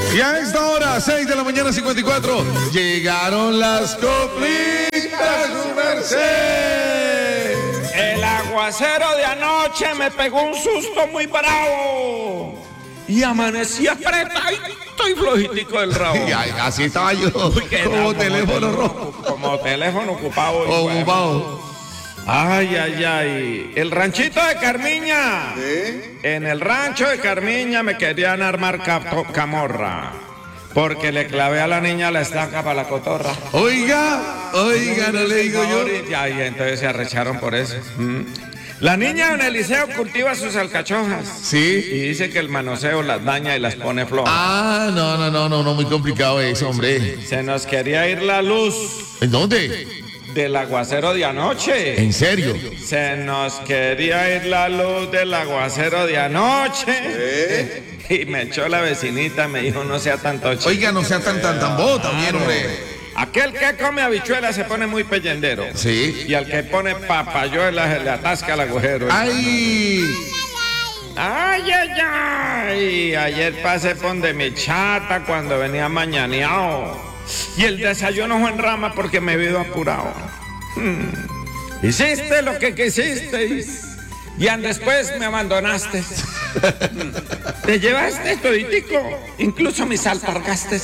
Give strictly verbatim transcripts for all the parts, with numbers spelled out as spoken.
Y a esta hora, seis de la mañana, cincuenta y cuatro, llegaron las coplitas, su merced. El aguacero de anoche me pegó un susto muy bravo. Y amanecí apretadito y flojitico del rabo. Y ay, así estaba yo, Uy, como no, teléfono rojo. Como teléfono ocupado. Ocupado. Ay, ay, ay. El ranchito de Carmiña. ¿Eh? En el rancho de Carmiña me querían armar capo- camorra. Porque le clavé a la niña la estaca para la cotorra. Oiga, oiga, no le digo yo. Y ay, entonces se arrecharon por eso. Mm. La niña en el liceo cultiva sus alcachojas. Sí. Y dice que el manoseo las daña y las pone flojas. Ah, no, no, no, no, no, muy complicado eso, hombre. Se nos quería ir la luz ¿En dónde? del aguacero de anoche. ¿En serio? Se nos quería ir la luz del aguacero de anoche. ¿Eh? Y me echó la vecinita, me dijo, no sea tan toche. Oiga, no sea tan, tan, tan bota, bien, hombre. Aquel que come habichuelas se pone muy pellendero. Sí. Y al que pone papayuelas se le atasca el agujero. ¡Ay! Ay, ay, ay. Ayer pasé por de mi chata cuando venía mañaneado. Y el desayuno fue en rama porque me he ido apurado. Hmm. Hiciste lo que quisiste. Y an después me abandonaste. Te llevaste toditico, incluso mis alpargastes.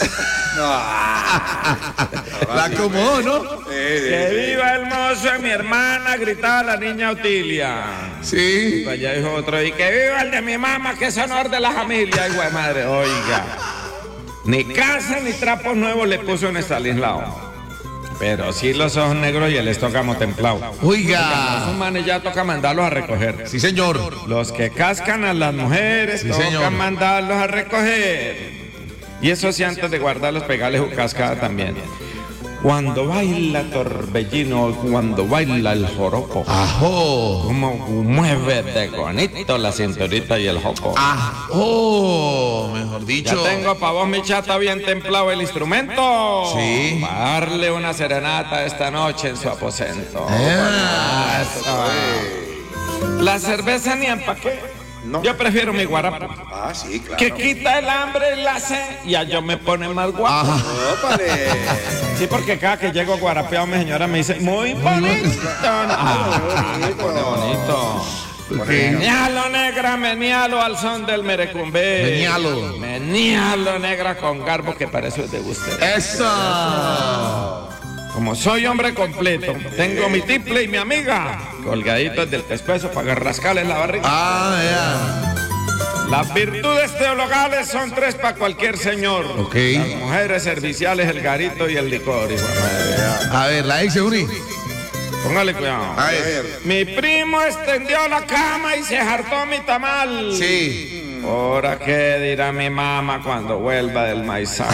La acomodó, ¿no? Que viva el mozo de mi hermana, gritaba la niña Otilia. Sí. Y allá dijo otro, y que viva el de mi mamá, que es honor de la familia. Hijo de madre, oiga. Ni casa ni trapos nuevos le puso en Estanislao. Pero sí los ojos negros y el estómago templado. Oiga. Esos manes ya toca mandarlos a recoger. Sí, señor. Los que cascan a las mujeres, Sí, toca señor. mandarlos a recoger. Y eso sí, antes de guardarlos, pegarles su cascada también. Cuando baila Torbellino, cuando baila el joropo, Ajo. como mueve de bonito la cinturita y el jopo. Ajo. Mejor Ya dicho. tengo pa' vos, mi chata, bien templado el instrumento. Sí. Para darle una serenata esta noche en su aposento. Ah, Eso. La cerveza ni empaqué. No. Yo prefiero mi guarapo, Ah, sí, claro. que quita el hambre y la sed, y a yo me pone más guapo. Ajá. Ópale. Sí, porque cada que llego guarapeado, mi señora me dice, muy bonito. Ah, me pone bonito. Ok. Meníalo, negra, meníalo al son del merecumbe. Meníalo. Meníalo, negra, con garbo que para eso es de usted. Eso. Como soy hombre completo, tengo mi tiple y mi amiga colgaditos del pescuezo para rascarles la barriga. Ah, ya. Las virtudes teologales son tres para cualquier señor. Ok. Las mujeres serviciales, el garito y el licor. Hijo de madre. A ver, la ex se uní. Póngale cuidado. A ver. Mi primo extendió la cama y se hartó mi tamal. Sí. Ahora qué dirá mi mamá cuando vuelva del maizal.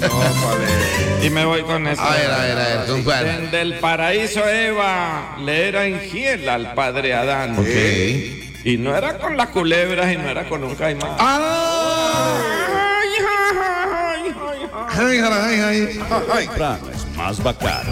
Y me voy con esto. A ver, a ver, a ver. ¿Con cuál? Desde el paraíso Eva le era infiel al padre Adán. Ok. Y no era con las culebras y no era con un caimán. ¡Ah! Ay, ay, ay, ay, ay. Ay, ay, ay. Ay, Temprano es más bacano.